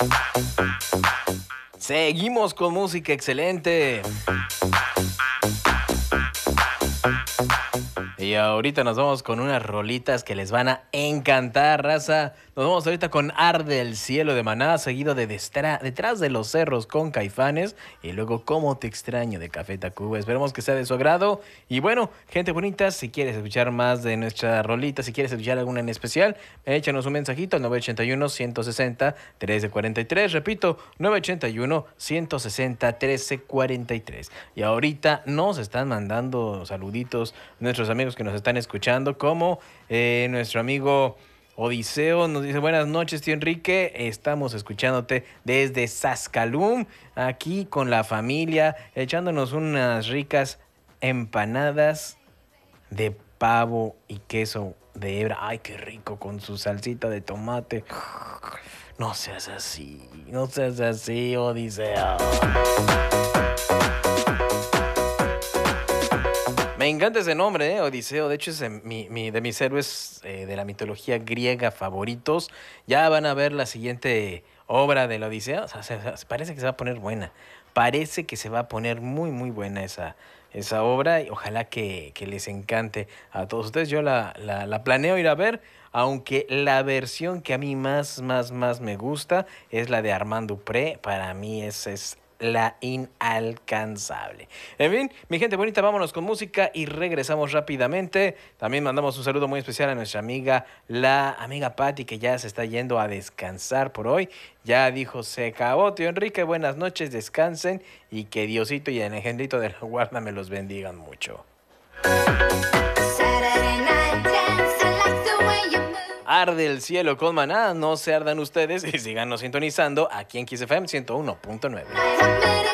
Seguimos con música excelente. Y ahorita nos vamos con unas rolitas que les van a encantar, raza. Nos vamos ahorita con Arde el Cielo de Maná, seguido de Detrás de los Cerros con Caifanes. Y luego Cómo te extraño de Café Tacuba. Esperemos que sea de su agrado. Y bueno, gente bonita, si quieres escuchar más de nuestra rolita, si quieres escuchar alguna en especial, échanos un mensajito al 981-160-1343. Repito, 981-160-1343. Y ahorita nos están mandando saluditos nuestros amigos que nos están escuchando, como nuestro amigo Odiseo nos dice: buenas noches, tío Enrique, estamos escuchándote desde Sascalum, aquí con la familia, echándonos unas ricas empanadas de pavo y queso de hebra. Ay, qué rico, con su salsita de tomate. No seas así, Odiseo. Me encanta ese nombre, Odiseo. De hecho, es de mis héroes de la mitología griega favoritos. Ya van a ver la siguiente obra de la Odisea. O sea, parece que se va a poner buena. Parece que se va a poner muy, muy buena esa obra. Y ojalá que les encante a todos ustedes. Yo la planeo ir a ver. Aunque la versión que a mí más me gusta es la de Armand Dupré. Para mí esa es la inalcanzable. En fin, mi gente bonita, vámonos con música y regresamos rápidamente. También mandamos un saludo muy especial a nuestra amiga, la amiga Patti, que ya se está yendo a descansar por hoy. Ya dijo: se acabó, tío Enrique, buenas noches, descansen y que Diosito y el engendrito de la guarda me los bendigan mucho. Arde el cielo con Maná, no se ardan ustedes y síganos sintonizando aquí en Kiss FM 101.9.